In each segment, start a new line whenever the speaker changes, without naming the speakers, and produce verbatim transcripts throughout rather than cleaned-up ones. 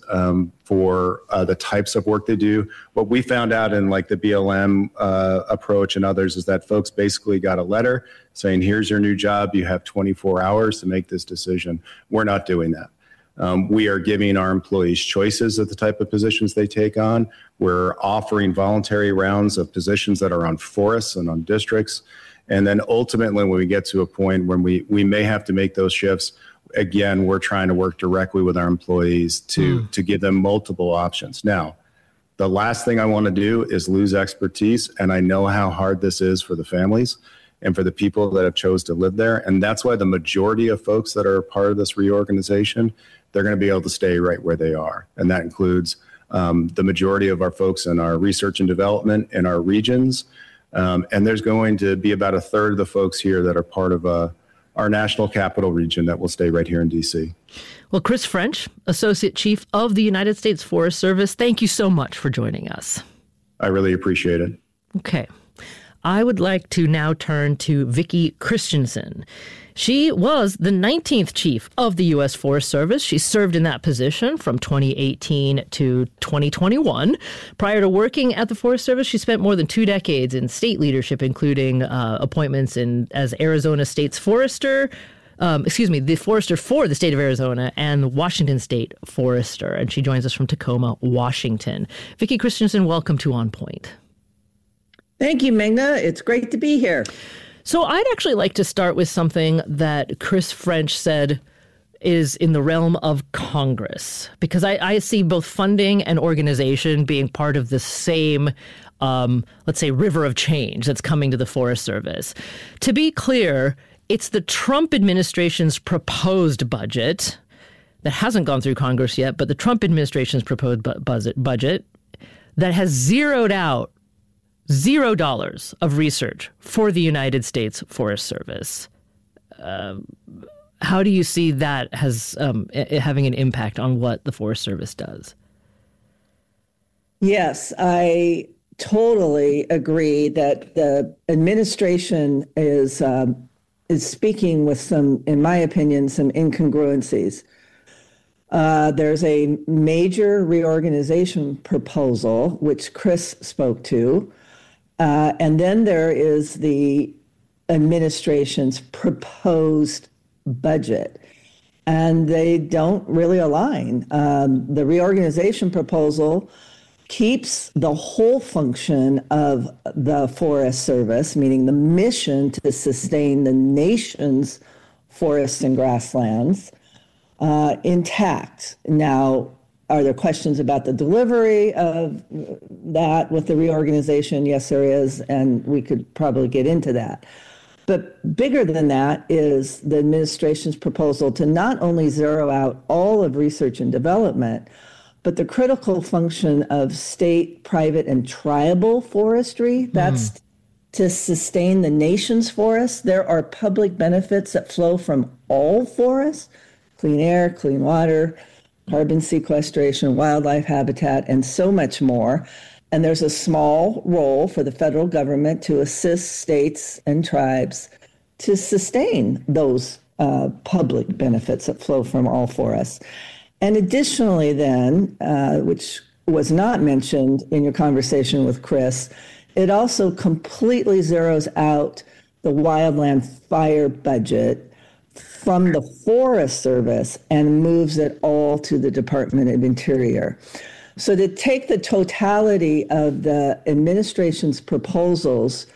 um, for uh, the types of work they do. What we found out in like the B L M uh, approach and others is that folks basically got a letter saying, here's your new job. You have twenty-four hours to make this decision. We're not doing that. Um, we are giving our employees choices of the type of positions they take on. We're offering voluntary rounds of positions that are on forests and on districts. And then ultimately, when we get to a point when we, we may have to make those shifts, again, we're trying to work directly with our employees to, mm. to give them multiple options. Now, the last thing I want to do is lose expertise. And I know how hard this is for the families and for the people that have chose to live there. And that's why the majority of folks that are a part of this reorganization, they're going to be able to stay right where they are. And that includes um, the majority of our folks in our research and development in our regions. Um, and there's going to be about a third of the folks here that are part of uh, our national capital region that will stay right here in D C.
Well, Chris French, Associate Chief of the United States Forest Service, thank you so much for joining us.
I really appreciate it.
Okay. I would like to now turn to Vicki Christensen. She was the nineteenth chief of the U S Forest Service. She served in that position from twenty eighteen to twenty twenty-one. Prior to working at the Forest Service, she spent more than two decades in state leadership, including uh, appointments in as Arizona State's Forester, um, excuse me, the Forester for the state of Arizona and Washington State Forester. And she joins us from Tacoma, Washington. Vicki Christensen, welcome to On Point.
Thank you, Meghna. It's great to be here.
So I'd actually like to start with something that Chris French said is in the realm of Congress, because I, I see both funding and organization being part of the same, um, let's say, river of change that's coming to the Forest Service. To be clear, it's the Trump administration's proposed budget that hasn't gone through Congress yet, but the Trump administration's proposed bu- budget, budget that has zeroed out Zero dollars of research for the United States Forest Service. Uh, how do you see that has um, having an impact on what the Forest Service does?
Yes, I totally agree that the administration is um, is speaking with some, in my opinion, some incongruencies. Uh, there's a major reorganization proposal, which Chris spoke to. Uh, and then there is the administration's proposed budget, and they don't really align. Um, the reorganization proposal keeps the whole function of the Forest Service, meaning the mission to sustain the nation's forests and grasslands, uh, intact. Now, are there questions about the delivery of that with the reorganization? Yes, there is, and we could probably get into that. But bigger than that is the administration's proposal to not only zero out all of research and development, but the critical function of state, private, and tribal forestry. That's mm. to sustain the nation's forests. There are public benefits that flow from all forests: clean air, clean water, carbon sequestration, wildlife habitat, and so much more. And there's a small role for the federal government to assist states and tribes to sustain those uh, public benefits that flow from all forests. And additionally then, uh, which was not mentioned in your conversation with Chris, it also completely zeroes out the wildland fire budget from the Forest Service and moves it all to the Department of Interior. So to take the totality of the administration's proposals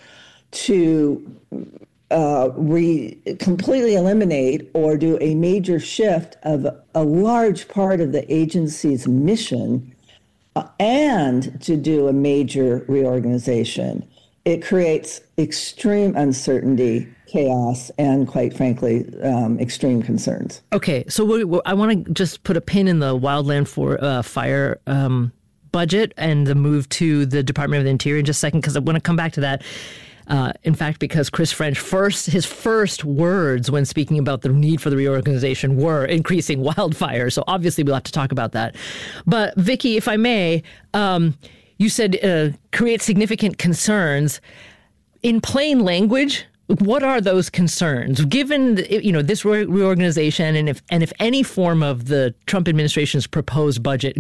to uh, re- completely eliminate or do a major shift of a large part of the agency's mission uh, and to do a major reorganization, it creates extreme uncertainty, chaos, and quite frankly, um, extreme concerns.
Okay, so we, we, I want to just put a pin in the wildland for uh, fire um, budget and the move to the Department of the Interior in just a second, because I want to come back to that. Uh, in fact, because Chris French first, his first words when speaking about the need for the reorganization were increasing wildfires. So obviously we'll have to talk about that. But Vicki, if I may, um, you said uh, create significant concerns. In plain language, what are those concerns? Given, you know, this reorganization and if and if any form of the Trump administration's proposed budget